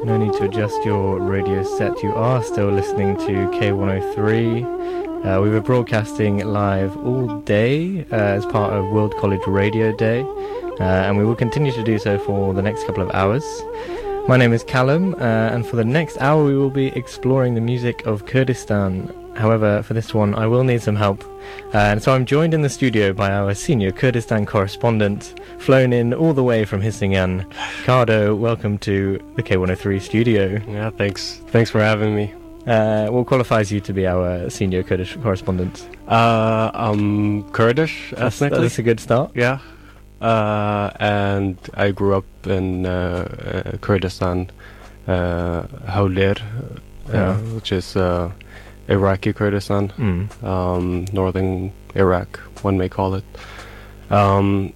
No need to adjust your radio set. You are still listening to K103. We were broadcasting live all day as part of World College Radio Day, and we will continue to do so for the next couple of hours. My name is Callum, and for the next hour we will be exploring the music of Kurdistan. However, for this one I will need some help, and so I'm joined in the studio by our senior Kurdistan correspondent, flown in all the way from Hisingen. Cardo, welcome to the K103 studio. Yeah, thanks for having me. What qualifies you to be our senior Kurdish correspondent? I'm Kurdish ethnically. That's a good start. Yeah, and I grew up in Kurdistan, Hawler, which is Iraqi Kurdistan, northern Iraq, one may call it. And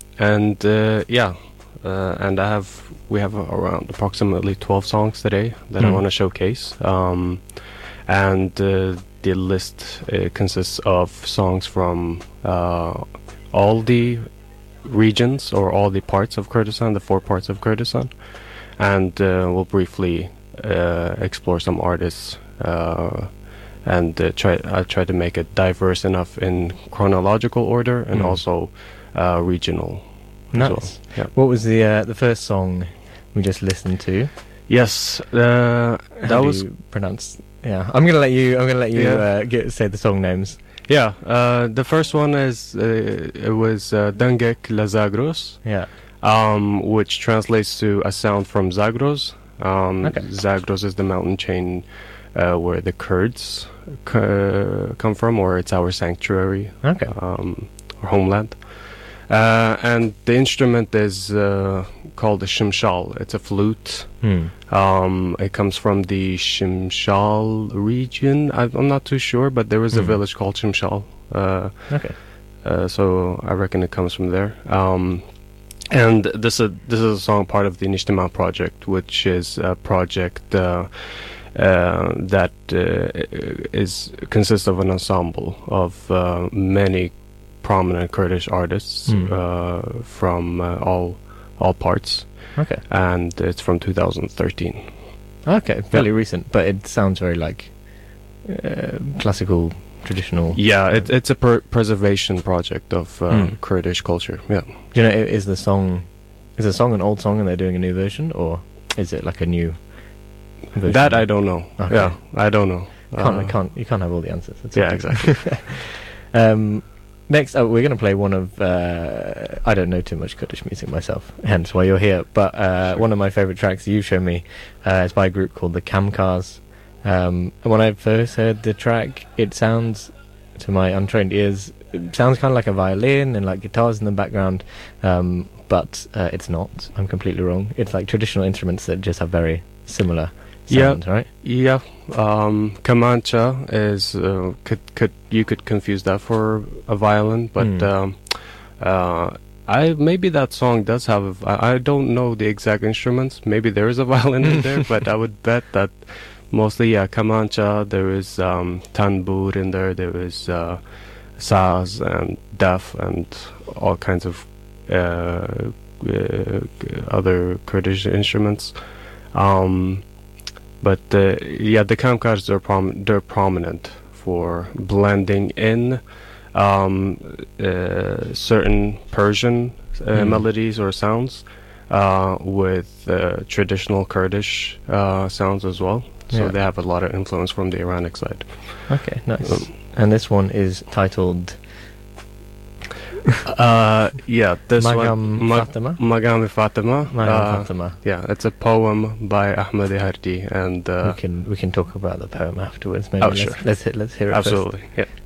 we have around approximately 12 songs today that I want to showcase. And the list consists of songs from all the regions or all the parts of Kurdistan, the 4 parts of Kurdistan, and we'll briefly explore some artists and try to make it diverse enough in chronological order and also regional. Nice. Well. Yeah. What was the first song we just listened to? Yes, How do you pronounce? Yeah, I'm gonna let you say the song names. Yeah, the first one is it was Dangek La Zagros. Yeah. Which translates to a sound from Zagros. Okay. Zagros is the mountain chain where the Kurds come from, or it's our sanctuary. Okay. Or homeland. And the instrument is called a shimshal. It's a flute. It comes from the Shimshal region. I'm not too sure, but there is a village called Shimshal. Okay. So I reckon it comes from there. And this is a song part of the Nishtiman project, which is a project that consists of an ensemble of many prominent Kurdish artists from all parts. Okay. And it's from 2013. Okay, fairly recent, but it sounds very like classical, traditional. Yeah, it's a preservation project of Kurdish culture. Yeah. Do you know, is the song an old song and they're doing a new version, or is it like a new version? That I don't know. Okay. Yeah, I don't know. You can't have all the answers. Exactly. Next up, we're going to play one of... I don't know too much Kurdish music myself, hence why you're here. But one of my favourite tracks you've shown me is by a group called the Kamkars. And when I first heard the track, it sounds, to my untrained ears, it sounds kind of like a violin and like guitars in the background. But it's not. I'm completely wrong. It's like traditional instruments that just have very similar sounds, right? Yeah. Kamancha is you could confuse that for a violin, but maybe that song does have I don't know the exact instruments. Maybe there is a violin in there, but I would bet that mostly Kamancha. There is tanbur in there. There is saz and daf and all kinds of other Kurdish instruments. But the Kamkars they're prominent for blending in certain Persian melodies or sounds with traditional Kurdish sounds as well. So they have a lot of influence from the Iranic side. Okay, nice. And this one is titled... this Magam Fatima. Magam Fatima. Magam Fatima. Yeah, it's a poem by Ahmed Hardi, and we can talk about the poem afterwards. Maybe. Oh, sure. Let's hear it. Absolutely. First. Yeah.